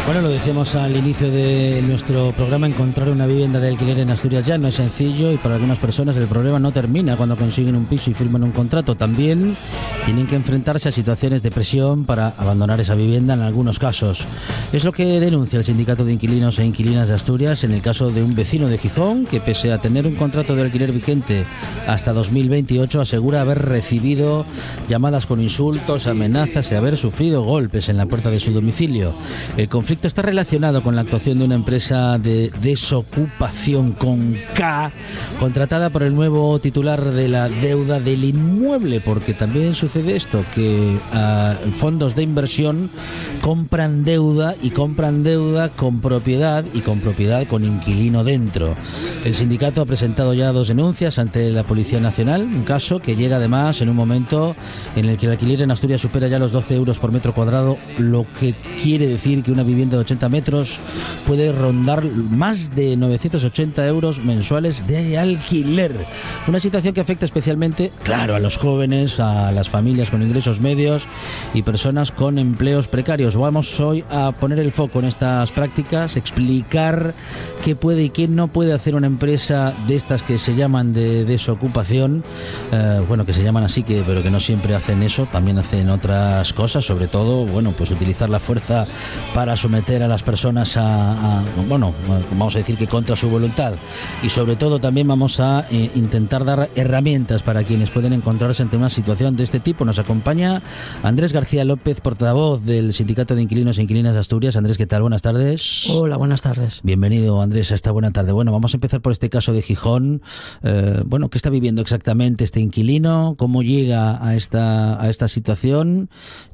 Bueno, lo decíamos al inicio de nuestro programa, encontrar una vivienda de alquiler en Asturias ya no es sencillo y para algunas personas el problema no termina cuando consiguen un piso y firman un contrato. También tienen que enfrentarse a situaciones de presión para abandonar esa vivienda en algunos casos. Es lo que denuncia el Sindicato de Inquilinos e Inquilinas de Asturias en el caso de un vecino de Gijón que, pese a tener un contrato de alquiler vigente hasta 2028, asegura haber recibido llamadas con insultos, amenazas y haber sufrido golpes en la puerta de su domicilio. El conflicto está relacionado con la actuación de una empresa de desocupación con K, contratada por el nuevo titular de la deuda del inmueble, porque también sucede esto, que fondos de inversión compran deuda con propiedad y con propiedad con inquilino dentro. El sindicato ha presentado ya 2 denuncias ante la Policía Nacional, un caso que llega además en un momento en el que el alquiler en Asturias supera ya los 12 euros por metro cuadrado, lo que quiere decir que una vivienda de 80 metros puede rondar más de 980 euros mensuales de alquiler. Una situación que afecta especialmente, claro, a los jóvenes, a las familias con ingresos medios y personas con empleos precarios. Vamos hoy a poner el foco en estas prácticas, explicar qué puede y qué no puede hacer una empresa de estas que se llaman de desocupación, que se llaman así, pero que no siempre hacen eso, también hacen otras cosas, sobre todo, pues utilizar la fuerza para someter a las personas vamos a decir que contra su voluntad, y sobre todo también vamos a intentar dar herramientas para quienes pueden encontrarse ante una situación de este tipo. Nos acompaña Andrés García López, portavoz del Sindicato de Inquilinos e Inquilinas de Asturias. Andrés, ¿qué tal? Buenas tardes. Hola, buenas tardes. Bienvenido, Andrés, a esta buena tarde. Bueno, vamos a empezar por este caso de Gijón. ¿Qué está viviendo exactamente este inquilino? ¿Cómo llega a esta situación?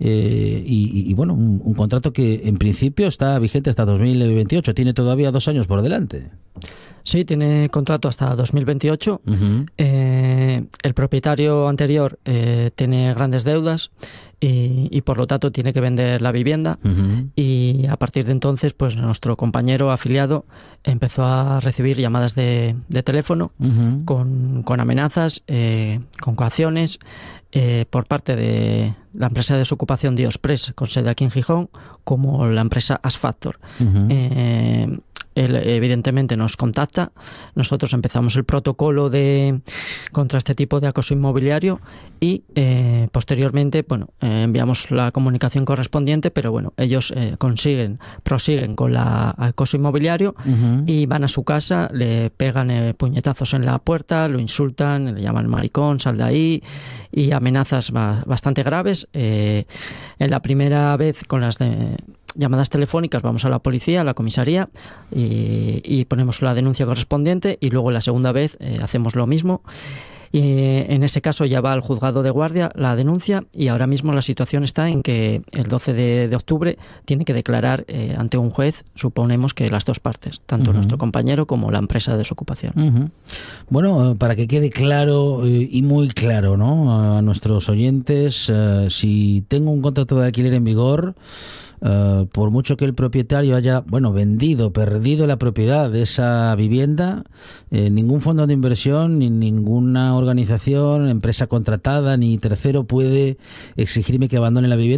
Un contrato que en principio está vigente hasta 2028. Tiene todavía 2 años por delante. Sí, tiene contrato hasta 2028. Uh-huh. El propietario anterior tiene grandes deudas y por lo tanto tiene que vender la vivienda. Uh-huh. Y a partir de entonces, pues nuestro compañero afiliado empezó a recibir llamadas de teléfono. Uh-huh. con amenazas, con coacciones por parte de la empresa de desocupación Diospres, con sede aquí en Gijón, como la empresa Asfactor. Uh-huh. Él evidentemente nos contacta, nosotros empezamos el protocolo contra este tipo de acoso inmobiliario y posteriormente enviamos la comunicación correspondiente, pero ellos prosiguen con la acoso inmobiliario. Uh-huh. Y van a su casa, le pegan puñetazos en la puerta, lo insultan, le llaman maricón, sal de ahí, y amenazas bastante graves. En la primera vez con las llamadas telefónicas vamos a la policía, a la comisaría, y ponemos la denuncia correspondiente, y luego la segunda vez hacemos lo mismo. Y en ese caso ya va al juzgado de guardia la denuncia, y ahora mismo la situación está en que el 12 de octubre tiene que declarar ante un juez, suponemos que las 2 partes, tanto uh-huh. nuestro compañero como la empresa de desocupación. Uh-huh. Bueno, para que quede claro y muy claro, ¿no?, a nuestros oyentes, si tengo un contrato de alquiler en vigor, por mucho que el propietario haya perdido la propiedad de esa vivienda, ningún fondo de inversión, ni ninguna organización, empresa contratada, ni tercero puede exigirme que abandone la vivienda